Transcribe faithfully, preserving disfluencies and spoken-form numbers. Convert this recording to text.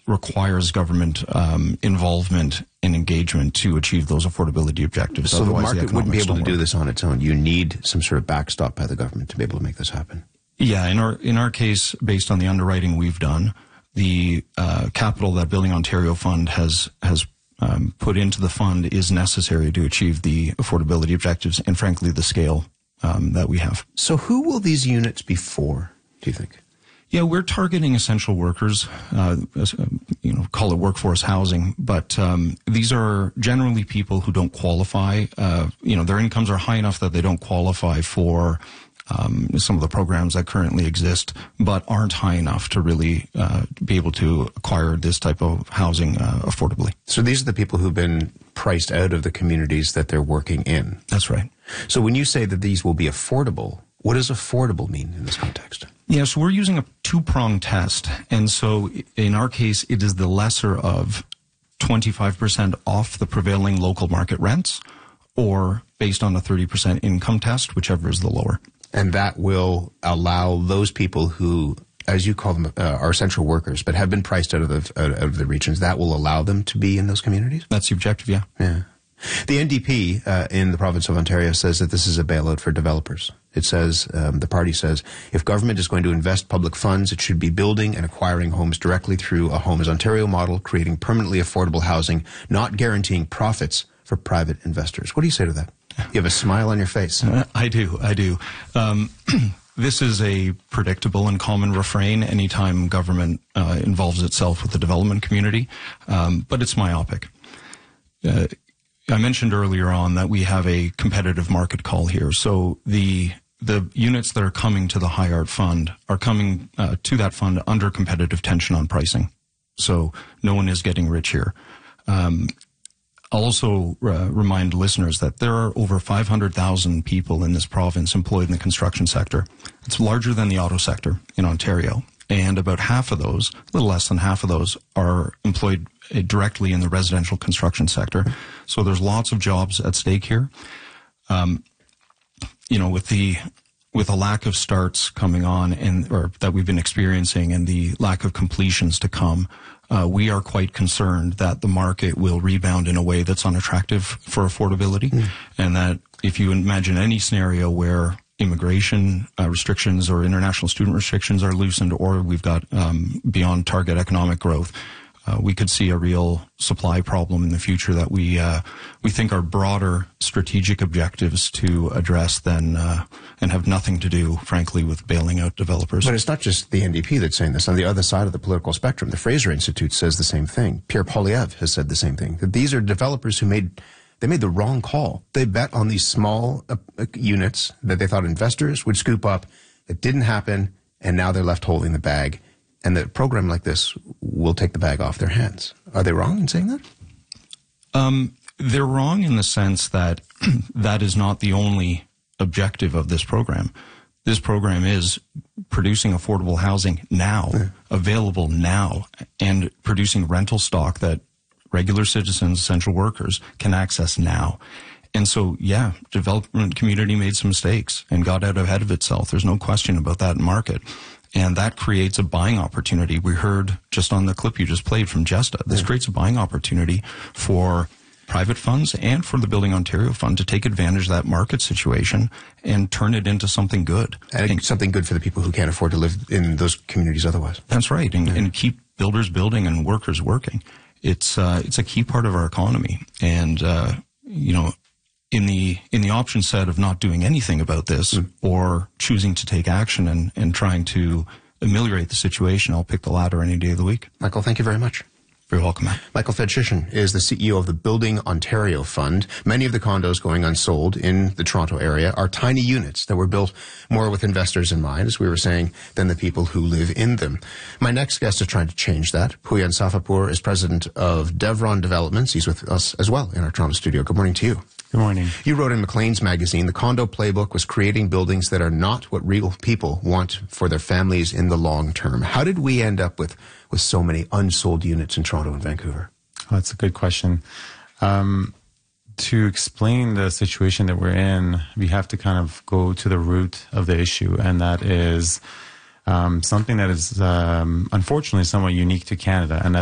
requires government um, involvement and engagement to achieve those affordability objectives. So Otherwise, the market the wouldn't be able to don't do work. this on its own. You need some sort of backstop by the government to be able to make this happen. Yeah, in our in our case, based on the underwriting we've done, the uh, capital that Building Ontario Fund has has um, put into the fund is necessary to achieve the affordability objectives and, frankly, the scale um, that we have. So who will these units be for, do you think? Yeah, we're targeting essential workers, uh, you know, call it workforce housing, but um, these are generally people who don't qualify. Uh, you know, their incomes are high enough that they don't qualify for um, some of the programs that currently exist, but aren't high enough to really uh, be able to acquire this type of housing uh, affordably. So these are the people who've been priced out of the communities that they're working in. That's right. So when you say that these will be affordable, what does affordable mean in this context? Yeah, so we're using a two-pronged test. And so in our case, it is the lesser of twenty-five percent off the prevailing local market rents, or based on a thirty percent income test, whichever is the lower. And that will allow those people who, as you call them, uh, are essential workers, but have been priced out of the out of the regions, that will allow them to be in those communities? That's the objective, yeah. Yeah. The N D P uh, in the province of Ontario says that this is a bailout for developers. It says, um, the party says, if government is going to invest public funds, it should be building and acquiring homes directly through a Homes Ontario model, creating permanently affordable housing, not guaranteeing profits for private investors. What do you say to that? You have a smile on your face. Uh, I do, I do. Um, this is a predictable and common refrain anytime government uh, involves itself with the development community, um, but it's myopic. Uh, I mentioned earlier on that we have a competitive market call here. So the the units that are coming to the High Art Fund are coming uh, to that fund under competitive tension on pricing. So no one is getting rich here. Um, I'll also uh, remind listeners that there are over five hundred thousand people in this province employed in the construction sector. It's larger than the auto sector in Ontario. And about half of those, a little less than half of those, are employed directly in the residential construction sector. So there's lots of jobs at stake here. Um, you know, with the with a lack of starts coming on and or that we've been experiencing and the lack of completions to come, uh, we are quite concerned that the market will rebound in a way that's unattractive for affordability, mm. and that if you imagine any scenario where immigration uh, restrictions or international student restrictions are loosened, or we've got um, beyond target economic growth, uh, we could see a real supply problem in the future that we uh, we think are broader strategic objectives to address than uh, and have nothing to do, frankly, with bailing out developers. But it's not just the N D P that's saying this. On the other side of the political spectrum, the Fraser Institute says the same thing. Pierre Poilievre has said the same thing, that these are developers who made They made the wrong call. They bet on these small uh, uh, units that they thought investors would scoop up. It didn't happen, and now they're left holding the bag. And a program like this will take the bag off their hands. Are they wrong in saying that? Um, they're wrong in the sense that that is not the only objective of this program. This program is producing affordable housing now, yeah. available now, and producing rental stock that regular citizens, essential workers, can access now. And so, yeah, development community made some mistakes and got out ahead of itself. There's no question about that market. And that creates a buying opportunity. We heard just on the clip you just played from Jesta, this yeah. creates a buying opportunity for private funds and for the Building Ontario Fund to take advantage of that market situation and turn it into something good. And, and something good for the people who can't afford to live in those communities otherwise. That's right. And, yeah. and keep builders building and workers working. It's uh, it's a key part of our economy, and uh, you know, in the in the option set of not doing anything about this mm. or choosing to take action and, and trying to ameliorate the situation, I'll pick the latter any day of the week. Michael, thank you very much. You're welcome, Matt. Michael Fedshishin is the C E O of the Building Ontario Fund. Many of the condos going unsold in the Toronto area are tiny units that were built more with investors in mind, as we were saying, than the people who live in them. My next guest is trying to change that. Puyan Safapur is president of Devron Developments. He's with us as well in our Toronto studio. Good morning to you. Good morning. You wrote in Maclean's magazine, the condo playbook was creating buildings that are not what real people want for their families in the long term. How did we end up with, with so many unsold units in Toronto and Vancouver? Oh, that's a good question. Um, to explain the situation that we're in, we have to kind of go to the root of the issue, and that is um, something that is um, unfortunately somewhat unique to Canada, and that